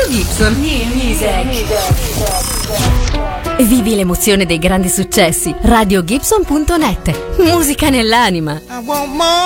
Radio Gibson. New music. Vivi l'emozione dei grandi successi. RadioGibson.net. Musica nell'anima.